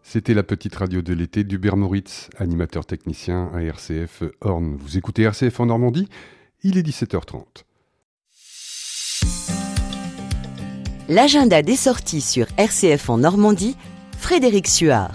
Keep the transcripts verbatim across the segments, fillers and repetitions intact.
C'était la petite radio de l'été d'Hubert Moritz, animateur technicien à R C F Orne. Vous écoutez R C F en Normandie, il est dix-sept heures trente. L'agenda des sorties sur R C F en Normandie, Frédéric Suard.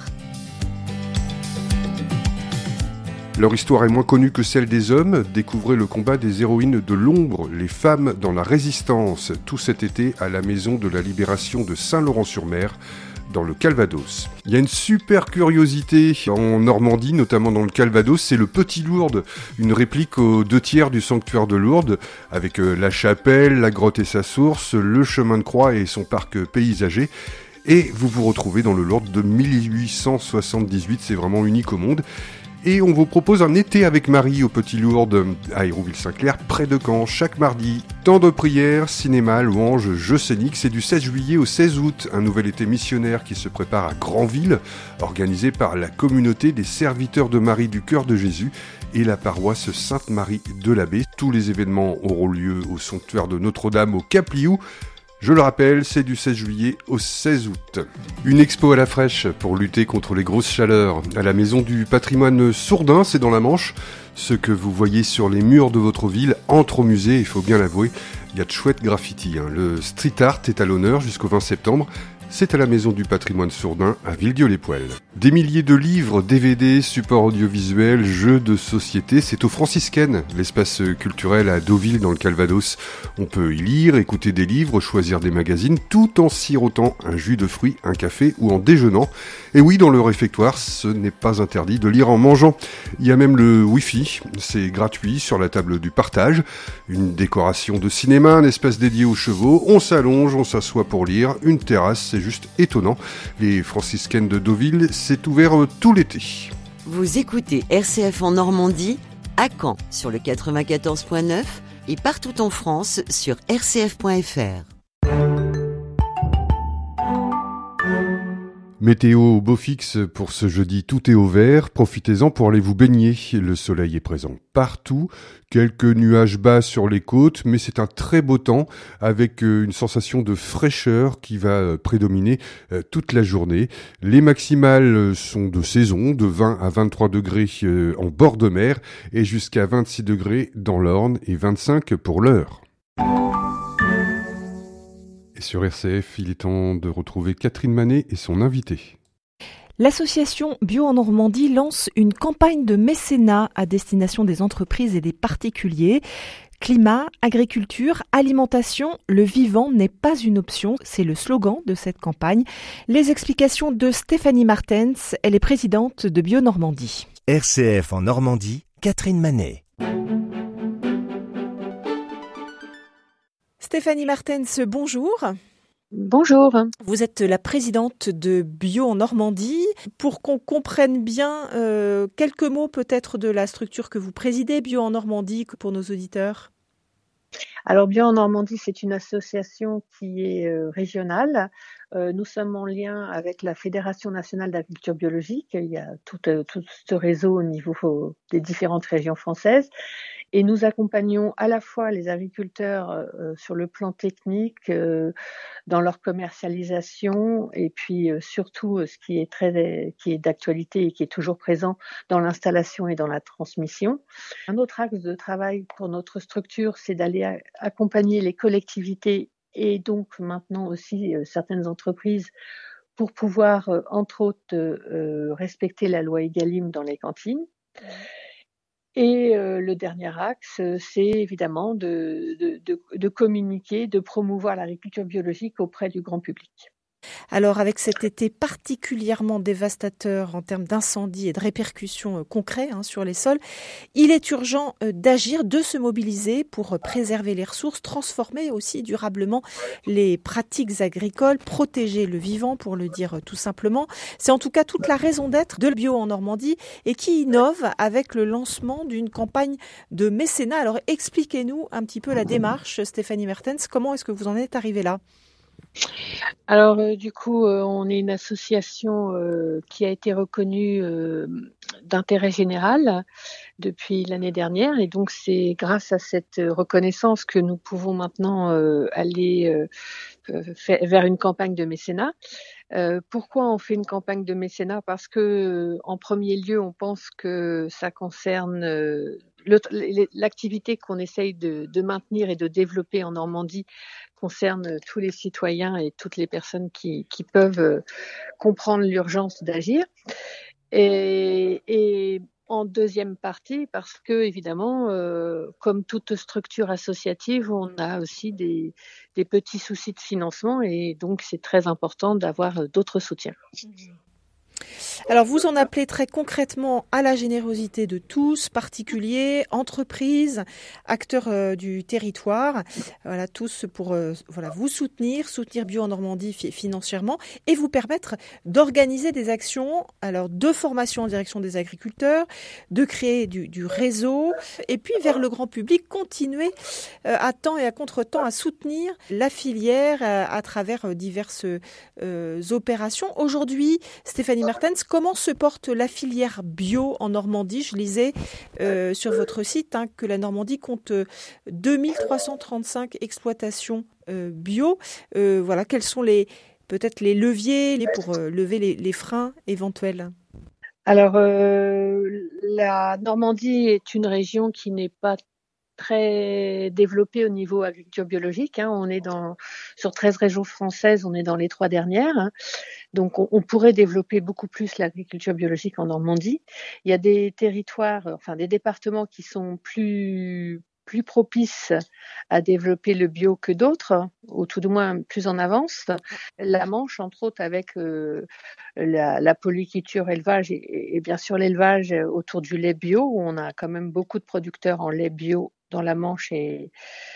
Leur histoire est moins connue que celle des hommes. Découvrez le combat des héroïnes de l'ombre, les femmes dans la résistance, tout cet été à la Maison de la Libération de Saint-Laurent-sur-Mer, dans le Calvados. Il y a une super curiosité en Normandie, notamment dans le Calvados, c'est le Petit Lourdes, une réplique aux deux tiers du sanctuaire de Lourdes, avec la chapelle, la grotte et sa source, le chemin de croix et son parc paysager. Et vous vous retrouvez dans le Lourdes de mille huit cent soixante-dix-huit, c'est vraiment unique au monde. Et on vous propose un été avec Marie au Petit Lourdes à Hérouville-Saint-Clair, près de Caen, chaque mardi. Temps de prière, cinéma, louanges, jeux scéniques. C'est du seize juillet au seize août, un nouvel été missionnaire qui se prépare à Granville, organisé par la communauté des serviteurs de Marie du Cœur de Jésus et la paroisse Sainte-Marie de l'Abbé. Tous les événements auront lieu au sanctuaire de Notre-Dame au Cap-Liou. Je le rappelle, c'est du seize juillet au seize août. Une expo à la fraîche pour lutter contre les grosses chaleurs. À la Maison du Patrimoine Sourdin, c'est dans la Manche. Ce que vous voyez sur les murs de votre ville entre au musée, il faut bien l'avouer. Il y a de chouettes graffitis. Hein. Le street art est à l'honneur jusqu'au vingt septembre. C'est à la Maison du Patrimoine Sourdin à Villedieu-les-Poêles. Des milliers de livres, D V D, supports audiovisuels, jeux de société, c'est au Franciscaine, l'espace culturel à Deauville dans le Calvados. On peut y lire, écouter des livres, choisir des magazines, tout en sirotant un jus de fruits, un café ou en déjeunant. Et oui, dans le réfectoire, ce n'est pas interdit de lire en mangeant. Il y a même le Wi-Fi, c'est gratuit sur la table du partage. Une décoration de cinéma, un espace dédié aux chevaux, on s'allonge, on s'assoit pour lire, une terrasse, c'est juste étonnant. Les franciscaines de Deauville, c'est ouvert tout l'été. Vous écoutez R C F en Normandie, à Caen sur le quatre-vingt-quatorze point neuf et partout en France sur r c f point f r. Météo au beau fixe pour ce jeudi, tout est au vert, profitez-en pour aller vous baigner, le soleil est présent partout, quelques nuages bas sur les côtes, mais c'est un très beau temps avec une sensation de fraîcheur qui va prédominer toute la journée. Les maximales sont de saison, de vingt à vingt-trois degrés en bord de mer et jusqu'à vingt-six degrés dans l'Orne et vingt-cinq pour l'heure. Et sur R C F, il est temps de retrouver Catherine Manet et son invité. L'association Bio en Normandie lance une campagne de mécénat à destination des entreprises et des particuliers. Climat, agriculture, alimentation, le vivant n'est pas une option, c'est le slogan de cette campagne. Les explications de Stéphanie Martens, elle est présidente de Bio Normandie. R C F en Normandie, Catherine Manet. Stéphanie Martens, bonjour. Bonjour. Vous êtes la présidente de Bio en Normandie. Pour qu'on comprenne bien, euh, quelques mots peut-être de la structure que vous présidez, Bio en Normandie, pour nos auditeurs. Alors Bio en Normandie, c'est une association qui est euh, régionale. Euh, nous sommes en lien avec la Fédération nationale d'agriculture biologique. Il y a tout, euh, tout ce réseau au niveau euh, des différentes régions françaises. Et nous accompagnons à la fois les agriculteurs euh, sur le plan technique, euh, dans leur commercialisation, et puis euh, surtout euh, ce qui est très, qui est d'actualité et qui est toujours présent dans l'installation et dans la transmission. Un autre axe de travail pour notre structure, c'est d'aller a- accompagner les collectivités et donc maintenant aussi euh, certaines entreprises pour pouvoir, euh, entre autres, euh, respecter la loi Egalim dans les cantines. Et euh, le dernier axe, c'est évidemment de, de, de, de communiquer, de promouvoir l'agriculture biologique auprès du grand public. Alors, avec cet été particulièrement dévastateur en termes d'incendies et de répercussions euh, concrètes hein, sur les sols, il est urgent euh, d'agir, de se mobiliser pour euh, préserver les ressources, transformer aussi durablement les pratiques agricoles, protéger le vivant, pour le dire euh, tout simplement. C'est en tout cas toute la raison d'être de Bio en Normandie et qui innove avec le lancement d'une campagne de mécénat. Alors, expliquez-nous un petit peu la démarche, Stéphanie Mertens. Comment est-ce que vous en êtes arrivée là ? Alors euh, du coup, euh, on est une association euh, qui a été reconnue euh, d'intérêt général depuis l'année dernière, et donc c'est grâce à cette reconnaissance que nous pouvons maintenant euh, aller euh, faire, vers une campagne de mécénat. Euh, pourquoi on fait une campagne de mécénat? Parce que, en premier lieu, on pense que ça concerne euh, le- l'activité qu'on essaye de, de maintenir et de développer en Normandie concerne tous les citoyens et toutes les personnes qui, qui peuvent euh, comprendre l'urgence d'agir. Et, et en deuxième partie, parce que évidemment, euh, comme toute structure associative, on a aussi des, des petits soucis de financement et donc c'est très important d'avoir euh, d'autres soutiens. Alors vous en appelez très concrètement à la générosité de tous, particuliers, entreprises, acteurs euh, du territoire, voilà tous pour euh, voilà vous soutenir, soutenir Bio en Normandie fi- financièrement et vous permettre d'organiser des actions, alors de formation en direction des agriculteurs, de créer du, du réseau et puis vers le grand public continuer euh, à temps et à contre-temps à soutenir la filière euh, à travers euh, diverses euh, opérations. Aujourd'hui, Stéphanie Martens, comment se porte la filière bio en Normandie? Je lisais euh, sur votre site hein, que la Normandie compte euh, deux mille trois cent trente-cinq exploitations euh, bio. Euh, voilà, quels sont les peut-être les leviers pour euh, lever les, les freins éventuels? Alors, euh, la Normandie est une région qui n'est pas très développée au niveau agriculture biologique. Hein. On est dans, sur treize régions françaises, on est dans les trois dernières. Hein. Donc, on, on pourrait développer beaucoup plus l'agriculture biologique en Normandie. Il y a des territoires, enfin des départements qui sont plus plus propices à développer le bio que d'autres, ou tout du moins plus en avance. La Manche, entre autres, avec euh, la, la polyculture élevage et, et bien sûr l'élevage autour du lait bio, où on a quand même beaucoup de producteurs en lait bio dans la Manche et,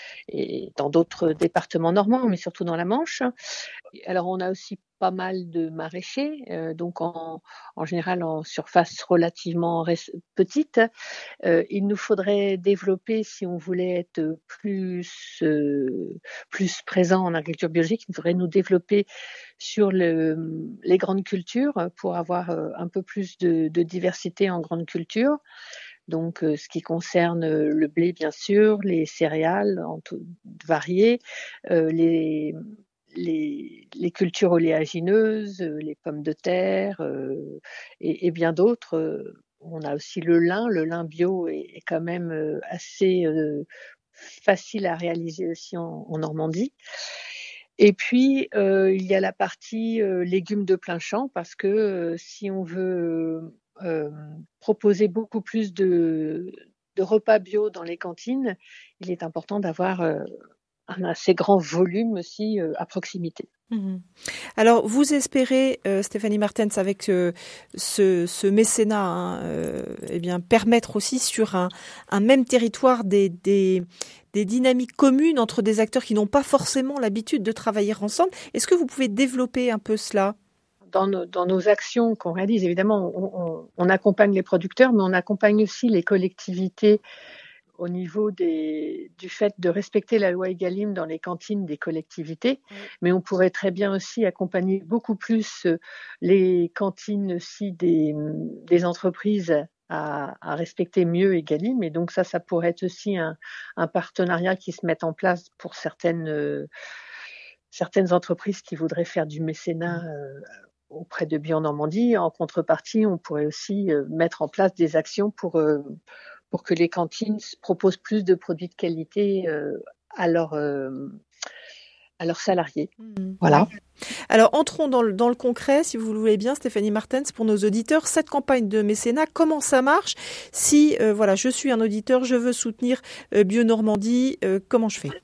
et dans d'autres départements normands, mais surtout dans la Manche. Alors, on a aussi pas mal de maraîchers, euh, donc en, en général en surface relativement res- petite. Euh, il nous faudrait développer, si on voulait être plus, euh, plus présent en agriculture biologique, il faudrait nous développer sur le, les grandes cultures pour avoir euh, un peu plus de, de diversité en grandes cultures. Donc, euh, ce qui concerne le blé, bien sûr, les céréales en tout, variées, euh, les, les, les cultures oléagineuses, euh, les pommes de terre euh, et, et bien d'autres. Euh, on a aussi le lin. Le lin bio est, est quand même euh, assez euh, facile à réaliser aussi en, en Normandie. Et puis, euh, il y a la partie euh, légumes de plein champ, parce que euh, si on veut euh, proposer beaucoup plus de, de repas bio dans les cantines, il est important d'avoir euh, un assez grand volume aussi euh, à proximité. Mmh. Alors, vous espérez, euh, Stéphanie Martens, avec euh, ce, ce mécénat, hein, euh, eh bien, permettre aussi sur un, un même territoire des, des, des dynamiques communes entre des acteurs qui n'ont pas forcément l'habitude de travailler ensemble. Est-ce que vous pouvez développer un peu cela? Dans nos, dans nos actions qu'on réalise, évidemment, on, on, on accompagne les producteurs, mais on accompagne aussi les collectivités au niveau des, du fait de respecter la loi Egalim dans les cantines des collectivités, oui. Mais on pourrait très bien aussi accompagner beaucoup plus les cantines aussi des, des entreprises à, à respecter mieux Egalim. Et donc ça, ça pourrait être aussi un, un partenariat qui se met en place pour certaines, euh, certaines entreprises qui voudraient faire du mécénat euh, auprès de Bio en Normandie. En contrepartie, on pourrait aussi euh, mettre en place des actions pour... Euh, pour que les cantines proposent plus de produits de qualité euh, à, leur, euh, à leurs salariés. Mmh. Voilà. Alors, entrons dans le, dans le concret, si vous le voulez bien, Stéphanie Martens, pour nos auditeurs. Cette campagne de mécénat, comment ça marche? Si, euh, voilà, je suis un auditeur, je veux soutenir euh, Bio Normandie, euh, comment je fais?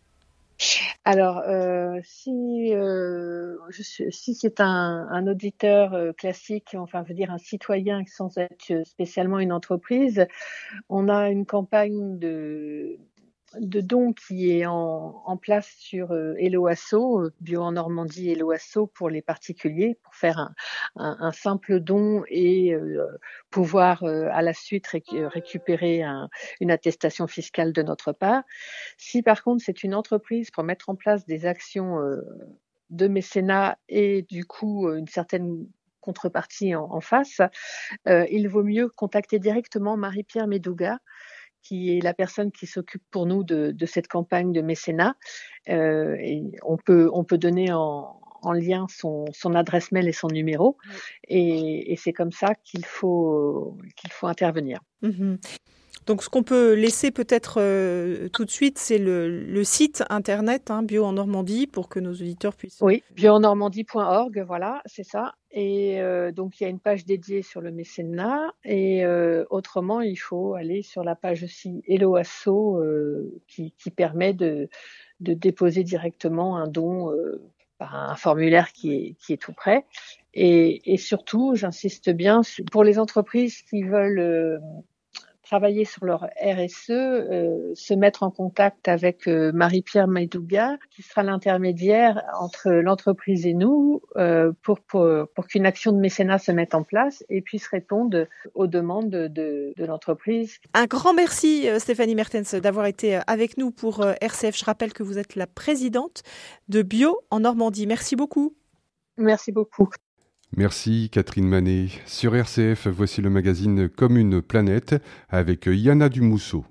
Alors, euh, si, euh, je suis, si c'est un, un auditeur euh, classique, enfin, je veux dire un citoyen sans être spécialement une entreprise, on a une campagne de, de dons qui est en, en place sur euh, Hello Asso, Bio en Normandie Hello Asso pour les particuliers, pour faire un, un, un simple don et euh, pouvoir euh, à la suite réc- récupérer un, une attestation fiscale de notre part. Si par contre c'est une entreprise pour mettre en place des actions euh, de mécénat et du coup une certaine contrepartie en, en face, euh, il vaut mieux contacter directement Marie-Pierre Médouga, qui est la personne qui s'occupe pour nous de, de cette campagne de mécénat. Euh, et on peut, on peut donner en, en lien son, son adresse mail et son numéro. Oui. Et, et c'est comme ça qu'il faut, qu'il faut intervenir. Mmh. Donc, ce qu'on peut laisser peut-être euh, tout de suite, c'est le, le site internet hein, Bio en Normandie pour que nos auditeurs puissent... Oui, bio en normandie point org, voilà, c'est ça. Et euh, donc, il y a une page dédiée sur le mécénat. Et euh, autrement, il faut aller sur la page aussi Hello Asso euh, qui, qui permet de, de déposer directement un don euh, par un formulaire qui est, qui est tout prêt. Et, et surtout, j'insiste bien, pour les entreprises qui veulent... Euh, travailler sur leur R S E, euh, se mettre en contact avec euh, Marie-Pierre Maïdouga, qui sera l'intermédiaire entre l'entreprise et nous euh, pour, pour, pour qu'une action de mécénat se mette en place et puisse répondre aux demandes de, de, de l'entreprise. Un grand merci Stéphanie Mertens d'avoir été avec nous pour R C F. Je rappelle que vous êtes la présidente de Bio en Normandie. Merci beaucoup. Merci beaucoup. Merci Catherine Manet. Sur R C F, voici le magazine Comme une planète avec Yana Dumousseau.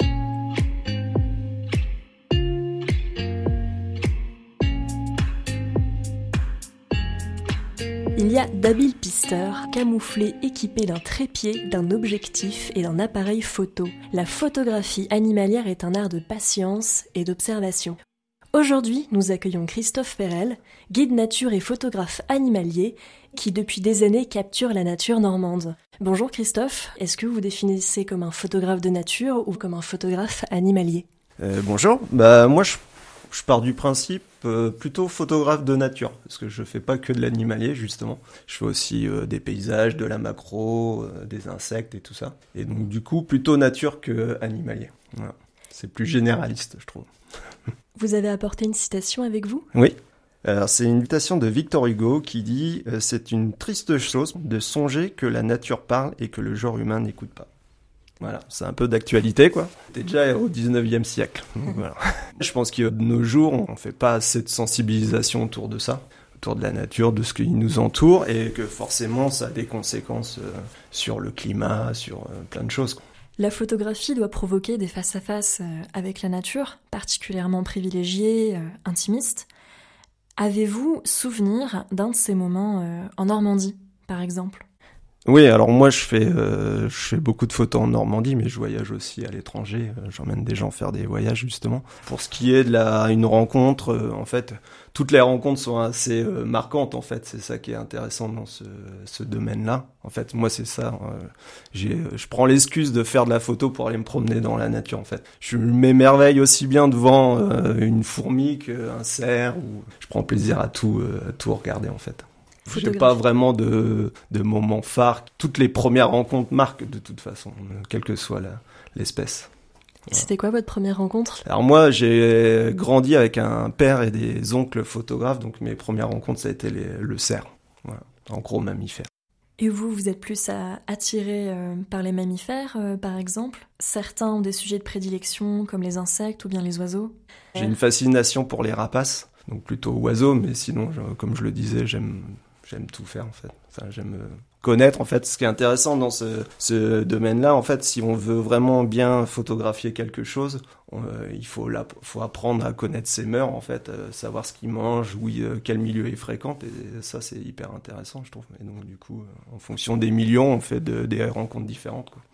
Il y a d'habiles pisteurs, camouflés, équipés d'un trépied, d'un objectif et d'un appareil photo. La photographie animalière est un art de patience et d'observation. Aujourd'hui, nous accueillons Christophe Perel, guide nature et photographe animalier, qui depuis des années capture la nature normande. Bonjour Christophe, est-ce que vous vous définissez comme un photographe de nature ou comme un photographe animalier ? euh, Bonjour, bah moi je, je pars du principe euh, plutôt photographe de nature, parce que je fais pas que de l'animalier justement, je fais aussi euh, des paysages, de la macro, euh, des insectes et tout ça. Et donc du coup plutôt nature que animalier. Voilà. C'est plus généraliste je trouve. Vous avez apporté une citation avec vous ? Oui. Alors, c'est une citation de Victor Hugo qui dit euh, « C'est une triste chose de songer que la nature parle et que le genre humain n'écoute pas. » Voilà, c'est un peu d'actualité, quoi. C'était déjà au dix-neuvième siècle. Donc, voilà. Je pense que de nos jours, on ne fait pas assez de sensibilisation autour de ça, autour de la nature, de ce qui nous entoure, et que forcément, ça a des conséquences euh, sur le climat, sur euh, plein de choses, quoi. La photographie doit provoquer des face-à-face avec la nature, particulièrement privilégiés, euh, intimistes. Avez-vous souvenir d'un de ces moments euh, en Normandie, par exemple ? Oui, alors moi je fais, euh, je fais beaucoup de photos en Normandie, mais je voyage aussi à l'étranger. J'emmène des gens faire des voyages justement. Pour ce qui est de la une rencontre, euh, en fait, toutes les rencontres sont assez euh, marquantes. En fait, c'est ça qui est intéressant dans ce, ce domaine-là. En fait, moi c'est ça. Euh, j'ai, je prends l'excuse de faire de la photo pour aller me promener dans la nature. En fait, je m'émerveille aussi bien devant euh, une fourmi qu'un cerf. Ou je prends plaisir à tout, euh, à tout regarder en fait. J'ai pas vraiment de, de moments phares. Toutes les premières rencontres marquent de toute façon, quelle que soit la, l'espèce. Voilà. C'était quoi votre première rencontre ? Alors moi, j'ai grandi avec un père et des oncles photographes, donc mes premières rencontres, ça a été les, le cerf, voilà, en gros mammifère. Et vous, vous êtes plus attiré euh, par les mammifères, euh, par exemple ? Certains ont des sujets de prédilection, comme les insectes ou bien les oiseaux. J'ai une fascination pour les rapaces, donc plutôt oiseaux, mais sinon, je, comme je le disais, j'aime... J'aime tout faire en fait. Enfin, j'aime connaître en fait. Ce qui est intéressant dans ce, ce domaine-là, en fait, si on veut vraiment bien photographier quelque chose, on, euh, il faut, la, faut apprendre à connaître ses mœurs en fait, euh, savoir ce qu'il mange, où, euh, quel milieu il fréquente. Et ça, c'est hyper intéressant, je trouve. Et donc du coup, euh, en fonction des milieux, on fait de, des rencontres différentes, quoi.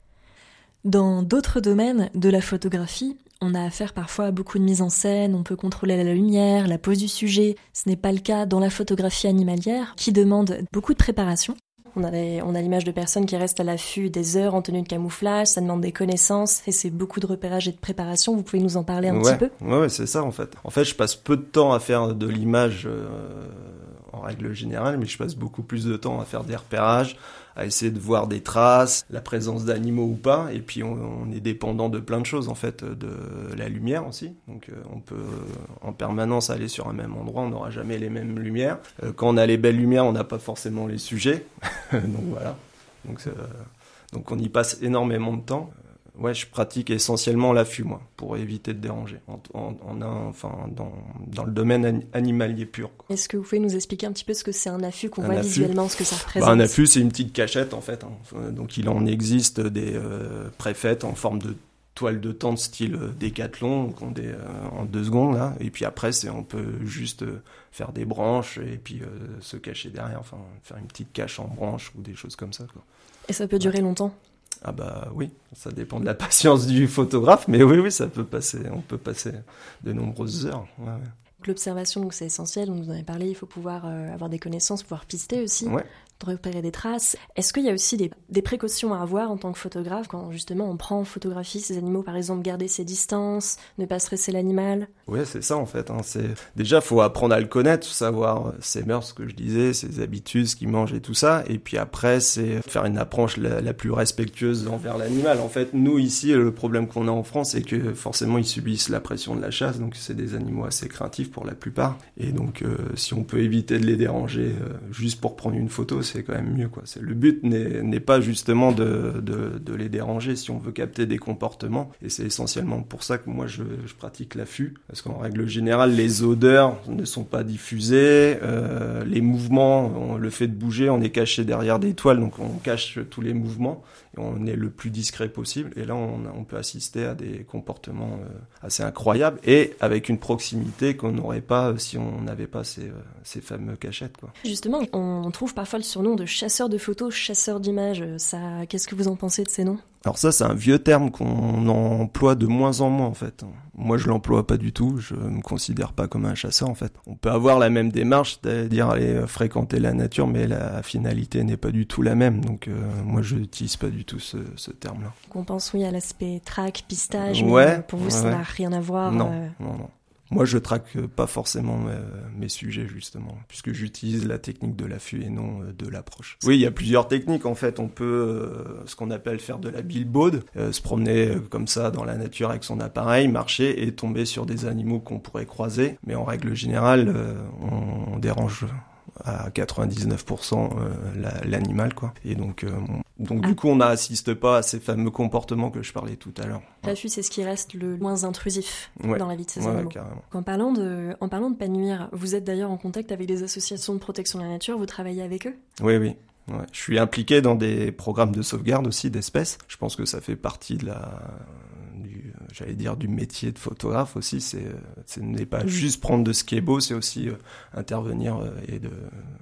Dans d'autres domaines de la photographie, on a affaire parfois à beaucoup de mise en scène, on peut contrôler la lumière, la pose du sujet. Ce n'est pas le cas dans la photographie animalière, qui demande beaucoup de préparation. On a, les, on a l'image de personnes qui restent à l'affût des heures en tenue de camouflage, ça demande des connaissances, et c'est beaucoup de repérage et de préparation. Vous pouvez nous en parler un ouais, petit peu ? Ouais, ouais, c'est ça en fait. En fait, je passe peu de temps à faire de l'image euh, en règle générale, mais je passe beaucoup plus de temps à faire des repérages, à essayer de voir des traces, la présence d'animaux ou pas, et puis on, on est dépendant de plein de choses en fait, de la lumière aussi, donc euh, on peut en permanence aller sur un même endroit, on n'aura jamais les mêmes lumières. Euh, quand on a les belles lumières, on n'a pas forcément les sujets, donc voilà, donc, euh, donc on y passe énormément de temps. Ouais, je pratique essentiellement l'affût, moi, pour éviter de déranger, en, en, en un, enfin, dans, dans le domaine animalier pur, quoi. Est-ce que vous pouvez nous expliquer un petit peu ce que c'est un affût, qu'on un voit affût. visuellement, ce que ça représente ? Bah, un affût, c'est une petite cachette, en fait, hein. Donc il en existe des euh, préfaites en forme de toiles de tente style Décathlon qu'on des euh, en deux secondes là. Et puis après, c'est on peut juste euh, faire des branches et puis euh, se cacher derrière, enfin faire une petite cache en branche ou des choses comme ça, quoi. Et ça peut durer longtemps? Ah bah oui, ça dépend de la patience du photographe, mais oui, oui, ça peut passer, on peut passer de nombreuses heures. Ouais, ouais. L'observation, donc c'est essentiel, on nous en avait parlé, il faut pouvoir euh, avoir des connaissances, pouvoir pister aussi, Ouais. de repérer des traces. Est-ce qu'il y a aussi des, des précautions à avoir en tant que photographe quand justement on prend en photographie ces animaux, par exemple garder ses distances, ne pas stresser l'animal? Ouais, c'est ça en fait. Hein. C'est... Déjà, faut apprendre à le connaître, savoir ses mœurs, ce que je disais, ses habitudes, ce qu'il mange et tout ça. Et puis après, c'est faire une approche la, la plus respectueuse envers l'animal. En fait, nous ici, le problème qu'on a en France, c'est que forcément, ils subissent la pression de la chasse. Donc, c'est des animaux assez craintifs pour la plupart. Et donc, euh, si on peut éviter de les déranger euh, juste pour prendre une photo, c'est quand même mieux, quoi. C'est, le but n'est, n'est pas justement de, de, de les déranger si on veut capter des comportements. Et c'est essentiellement pour ça que moi, je, je pratique l'affût. Parce qu'en règle générale, les odeurs ne sont pas diffusées, euh, les mouvements, on, le fait de bouger, on est caché derrière des toiles, donc on cache tous les mouvements et on est le plus discret possible. Et là, on, on peut assister à des comportements euh, assez incroyables et avec une proximité qu'on n'aurait pas si on n'avait pas ces, euh, ces fameux cachettes, quoi. Justement, on trouve parfois le surnom de chasseur de photos, chasseur d'images. Ça, qu'est-ce que vous en pensez de ces noms? Alors ça, c'est un vieux terme qu'on emploie de moins en moins, en fait. Moi, je l'emploie pas du tout. Je me considère pas comme un chasseur, en fait. On peut avoir la même démarche, c'est-à-dire aller fréquenter la nature, mais la finalité n'est pas du tout la même. Donc, euh, moi, je n'utilise pas du tout ce, ce terme-là. On pense, oui, à l'aspect track, pistage, ouais, mais pour vous, ouais, ça ouais. n'a rien à voir. Non, euh... non, non. Moi, je traque pas forcément mes, mes sujets, justement, puisque j'utilise la technique de l'affût et non de l'approche. Oui, il y a plusieurs techniques, en fait. On peut, euh, ce qu'on appelle faire de la billboard, euh, se promener euh, comme ça dans la nature avec son appareil, marcher et tomber sur des animaux qu'on pourrait croiser. Mais en règle générale, euh, on, on dérange à quatre-vingt-dix-neuf pour cent euh, la, l'animal, quoi. Et donc, euh, donc ah. du coup, on n'assiste pas à ces fameux comportements que je parlais tout à l'heure. L'affût, c'est ce qui reste le moins intrusif ouais. dans la vie de ces ouais, animaux. Carrément. En parlant de, en parlant de pas nuire, vous êtes d'ailleurs en contact avec des associations de protection de la nature, vous travaillez avec eux? Oui, oui. Ouais. Je suis impliqué dans des programmes de sauvegarde aussi d'espèces. Je pense que ça fait partie de la... Du, j'allais dire du métier de photographe aussi, c'est, ce n'est pas juste prendre de ce qui est beau, c'est aussi euh, intervenir euh, et de,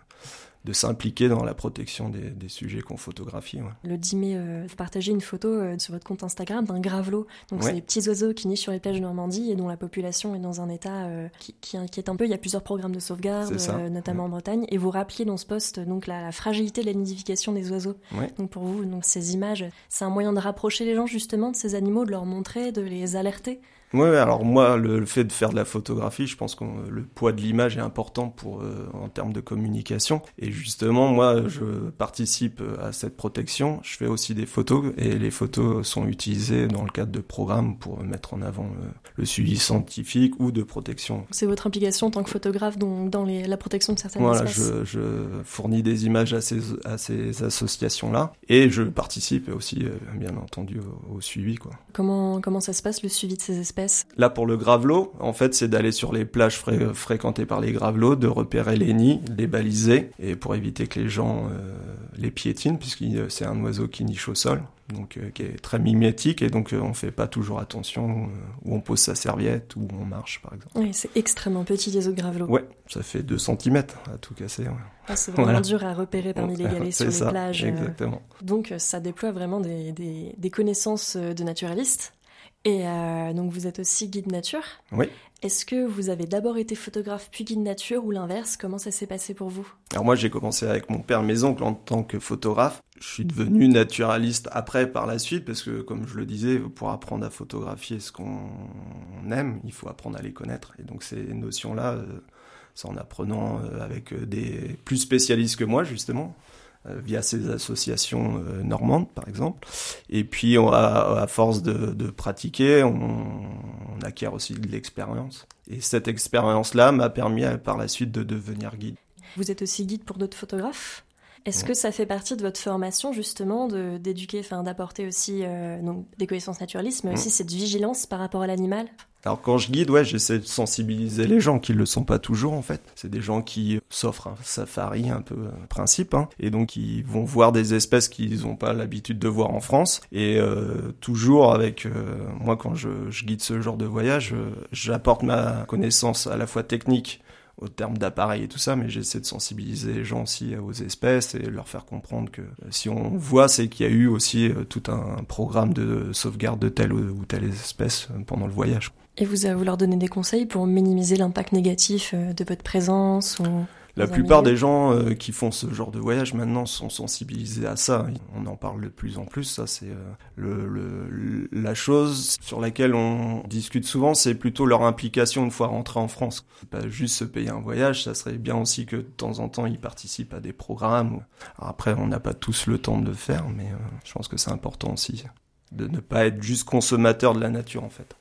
de s'impliquer dans la protection des, des sujets qu'on photographie. Ouais. Le dix mai, euh, vous partagez une photo euh, sur votre compte Instagram d'un gravelot. Donc ouais. c'est des petits oiseaux qui nichent sur les plages de Normandie et dont la population est dans un état euh, qui, qui inquiète un peu. Il y a plusieurs programmes de sauvegarde, euh, notamment ouais. en Bretagne. Et vous rappeliez dans ce post donc, la, la fragilité de la nidification des oiseaux. Ouais. Donc pour vous, donc, ces images, c'est un moyen de rapprocher les gens justement de ces animaux, de leur montrer, de les alerter? Oui, alors moi, le, le fait de faire de la photographie, je pense que le poids de l'image est important pour, euh, en termes de communication. Et justement, moi, je participe à cette protection. Je fais aussi des photos et les photos sont utilisées dans le cadre de programmes pour mettre en avant euh, le suivi scientifique ou de protection. C'est votre implication en tant que photographe dans, dans les, la protection de certaines voilà, espèces? Voilà, je, je fournis des images à ces, à ces associations-là et je participe aussi, euh, bien entendu, au, au suivi, quoi. Comment, comment ça se passe, le suivi de ces espèces? Là, pour le gravelot, en fait, c'est d'aller sur les plages fré- fréquentées par les gravelots, de repérer les nids, les baliser, et pour éviter que les gens euh, les piétinent, puisque c'est un oiseau qui niche au sol, donc euh, qui est très mimétique, et donc euh, on fait pas toujours attention euh, où on pose sa serviette, où on marche, par exemple. Oui, c'est extrêmement petit, les oiseaux de gravelot. Ouais, ça fait deux centimètres à tout casser. Ouais. Ah, c'est vraiment voilà. dur à repérer parmi les galets sur ça, les plages. Exactement. Euh, donc ça déploie vraiment des, des, des connaissances de naturalistes. Et euh, donc vous êtes aussi guide nature. Oui. Est-ce que vous avez d'abord été photographe puis guide nature ou l'inverse? Comment ça s'est passé pour vous? Alors moi j'ai commencé avec mon père et mes oncles en tant que photographe. Je suis devenu naturaliste après par la suite parce que comme je le disais, pour apprendre à photographier ce qu'on aime, il faut apprendre à les connaître. Et donc ces notions-là, euh, c'est en apprenant euh, avec des plus spécialistes que moi justement. Via ces associations euh, normandes, par exemple. Et puis, on a, à force de, de pratiquer, on, on acquiert aussi de l'expérience. Et cette expérience-là m'a permis, par la suite, de devenir guide. Vous êtes aussi guide pour d'autres photographes? Est-ce Ouais. que ça fait partie de votre formation justement de, d'éduquer, enfin d'apporter aussi euh, donc, des connaissances naturalistes, mais Mmh. aussi cette vigilance par rapport à l'animal? Alors quand je guide, ouais, j'essaie de sensibiliser les gens qui le sont pas toujours en fait. C'est des gens qui s'offrent un safari un peu euh, principe, hein, et donc ils vont voir des espèces qu'ils n'ont pas l'habitude de voir en France. Et euh, toujours avec euh, moi quand je, je guide ce genre de voyage, euh, j'apporte ma connaissance à la fois technique au terme d'appareil et tout ça, mais j'essaie de sensibiliser les gens aussi aux espèces et leur faire comprendre que euh, si on voit, c'est qu'il y a eu aussi euh, tout un programme de sauvegarde de telle ou telle espèce euh, pendant le voyage. Et vous, vous leur donnez des conseils pour minimiser l'impact négatif euh, de votre présence ou... La dans un plupart milieu? des gens euh, qui font ce genre de voyage maintenant sont sensibilisés à ça. On en parle de plus en plus. Ça, c'est euh, le, le, la chose sur laquelle on discute souvent, c'est plutôt leur implication une fois rentrés en France. C'est pas juste se payer un voyage, ça serait bien aussi que de temps en temps ils participent à des programmes. Alors après, on n'a pas tous le temps de le faire, mais euh, je pense que c'est important aussi de ne pas être juste consommateur de la nature en fait.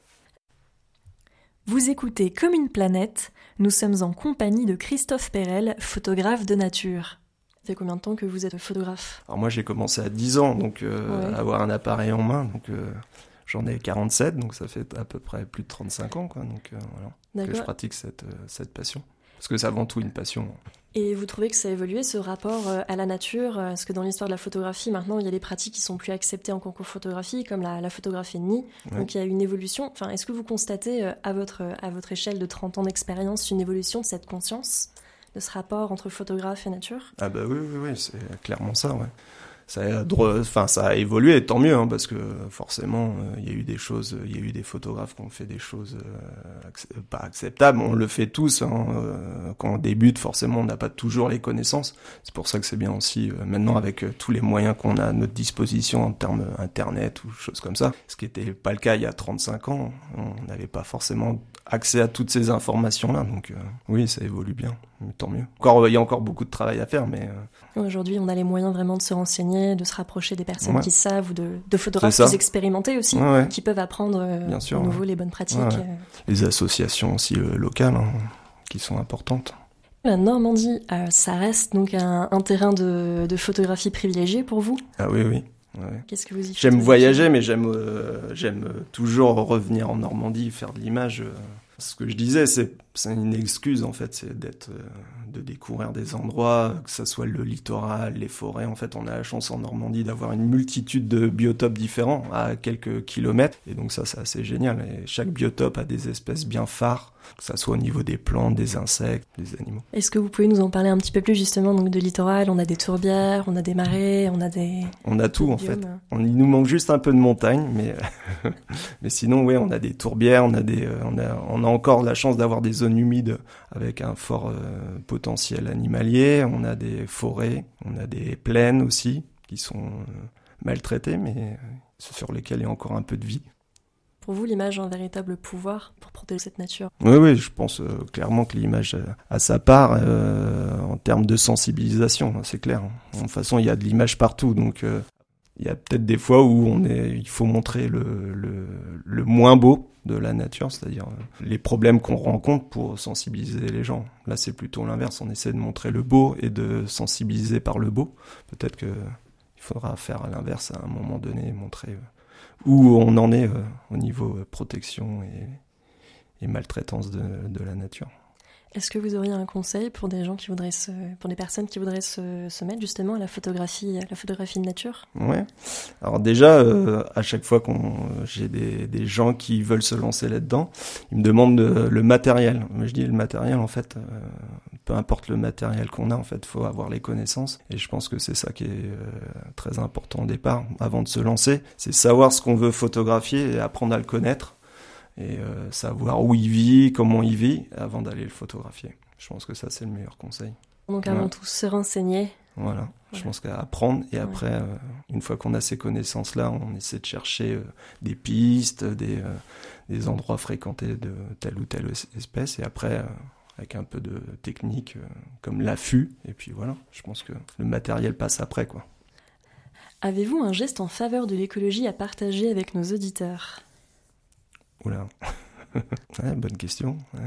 Vous écoutez Comme une planète, nous sommes en compagnie de Christophe Perel, photographe de nature. Ça fait combien de temps que vous êtes photographe? Alors moi j'ai commencé à dix ans, donc euh, Ouais. à avoir un appareil en main, donc euh, j'en ai quarante-sept, donc ça fait à peu près plus de trente-cinq ans, quoi, donc euh, voilà, que je D'accord. pratique cette, euh, cette passion. Parce que c'est avant tout une passion. Et vous trouvez que ça a évolué, ce rapport euh, à la nature? euh, Parce que dans l'histoire de la photographie, maintenant, il y a des pratiques qui sont plus acceptées en concours photographie, comme la, la photographie de nid. Ouais. Donc il y a une évolution. Enfin, est-ce que vous constatez, euh, à votre, à votre échelle de trente ans d'expérience, une évolution de cette conscience, de ce rapport entre photographe et nature? Ah bah oui, oui, oui, c'est clairement ça, ouais. Ça a, dro- enfin, ça a évolué, et tant mieux, hein, parce que forcément, il euh, y a eu des choses, il y a eu des photographes qui ont fait des choses euh, ac- pas acceptables. On le fait tous, hein, euh, quand on débute, forcément, on n'a pas toujours les connaissances. C'est pour ça que c'est bien aussi, euh, maintenant, avec euh, tous les moyens qu'on a à notre disposition en termes internet ou choses comme ça, ce qui n'était pas le cas il y a trente-cinq ans, on n'avait pas forcément accès à toutes ces informations-là, donc euh, oui, ça évolue bien, mais tant mieux. Encore, il y a encore beaucoup de travail à faire, mais... Euh, Aujourd'hui, on a les moyens vraiment de se renseigner, de se rapprocher des personnes Ouais. qui savent, ou de, de photographes C'est ça. plus expérimentés aussi, Ouais, ouais. qui peuvent apprendre euh, Bien sûr, à nouveau ouais. les bonnes pratiques. Ouais, ouais. euh. Les associations aussi euh, locales, hein, qui sont importantes. La Normandie, euh, ça reste donc un, un terrain de, de photographie privilégié pour vous? Ah oui, oui. Ouais. Qu'est-ce que vous y faites? J'aime voyager, mais j'aime euh, j'aime toujours revenir en Normandie, faire de l'image. euh. Ce que je disais, c'est c'est une excuse en fait, c'est d'être, euh, de découvrir des endroits, que ça soit le littoral, les forêts. En fait, on a la chance en Normandie d'avoir une multitude de biotopes différents à quelques kilomètres, et donc ça, c'est assez génial. Et chaque biotope a des espèces bien phares, que ça soit au niveau des plantes, des insectes, des animaux. Est-ce que vous pouvez nous en parler un petit peu plus justement donc de littoral? On a des tourbières, on a des marais, on a des... On a tout en des biomes. fait. On, il nous manque juste un peu de montagne, mais mais sinon, oui, on a des tourbières, on a des, euh, on a, on a encore la chance d'avoir des zones humides avec un fort euh, potentiel animalier. On a des forêts, on a des plaines aussi qui sont euh, maltraitées, mais euh, sur lesquelles il y a encore un peu de vie. Pour vous, l'image a un véritable pouvoir pour protéger cette nature? Oui, oui, je pense euh, clairement que l'image a sa part euh, en termes de sensibilisation, c'est clair. De toute façon, il y a de l'image partout, donc euh, il y a peut-être des fois où on est, il faut montrer le, le, le moins beau de la nature, c'est-à-dire euh, les problèmes qu'on rencontre pour sensibiliser les gens. Là, c'est plutôt l'inverse, on essaie de montrer le beau et de sensibiliser par le beau. Peut-être que il faudra faire à l'inverse à un moment donné, montrer... Euh, où on en est euh, au niveau euh, protection et, et maltraitance de, de la nature. Est-ce que vous auriez un conseil pour des gens qui voudraient se, pour des personnes qui voudraient se, se mettre justement à la photographie, à la photographie de nature? Ouais. Alors déjà, euh, à chaque fois qu'on j'ai des, des gens qui veulent se lancer là-dedans, ils me demandent de, le matériel. Mais je dis le matériel, en fait, euh, peu importe le matériel qu'on a, en fait, faut avoir les connaissances. Et je pense que c'est ça qui est euh, très important au départ, avant de se lancer, c'est savoir ce qu'on veut photographier et apprendre à le connaître. Et euh, savoir où il vit, comment il vit, avant d'aller le photographier. Je pense que ça, c'est le meilleur conseil. Donc avant Ouais. tout, se renseigner. Voilà, Ouais. je pense qu'à apprendre, et Ouais. après, euh, une fois qu'on a ces connaissances-là, on essaie de chercher euh, des pistes, des, euh, des endroits fréquentés de telle ou telle espèce, et après, euh, avec un peu de technique, euh, comme l'affût, et puis voilà, je pense que le matériel passe après, quoi. Avez-vous un geste en faveur de l'écologie à partager avec nos auditeurs? Oula, ouais, bonne question. Ouais.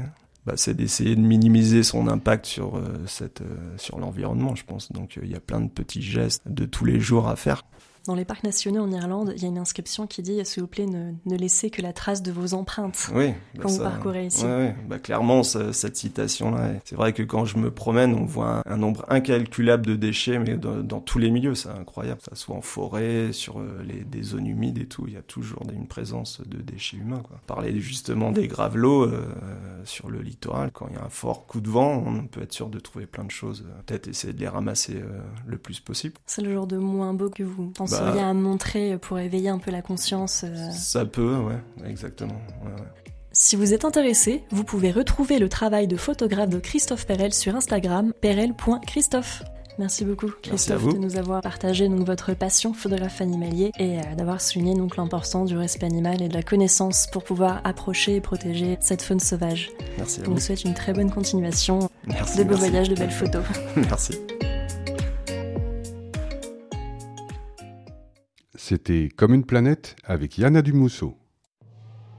bah, c'est d'essayer de minimiser son impact sur, euh, cette, euh, sur l'environnement, je pense. Donc il euh, y a plein de petits gestes de tous les jours à faire. Dans les parcs nationaux en Irlande, il y a une inscription qui dit « S'il vous plaît, ne, ne laissez que la trace de vos empreintes oui, quand bah vous ça, parcourez ici. » Oui, bah clairement, ça, cette citation-là, c'est vrai que quand je me promène, on voit un, un nombre incalculable de déchets, mais dans, dans tous les milieux, c'est incroyable. Que ça soit en forêt, sur les, des zones humides et tout, il y a toujours une présence de déchets humains, quoi. Parler justement des gravelots euh, sur le littoral, quand il y a un fort coup de vent, on peut être sûr de trouver plein de choses. Peut-être essayer de les ramasser euh, le plus possible. C'est le genre de moins beau que vous pensez Bah, à montrer pour éveiller un peu la conscience euh... Ça peut, ouais, exactement. Ouais, ouais. Si vous êtes intéressé, vous pouvez retrouver le travail de photographe de Christophe Perel sur Instagram, perel point christophe. Merci beaucoup Christophe Merci de nous avoir partagé donc, votre passion photographe animalier et euh, d'avoir souligné donc, l'importance du respect animal et de la connaissance pour pouvoir approcher et protéger cette faune sauvage. Merci à On vous. vous souhaite une très bonne continuation, merci, de beaux merci. voyages, de belles photos. Merci. C'était Comme une planète avec Yana Dumousseau.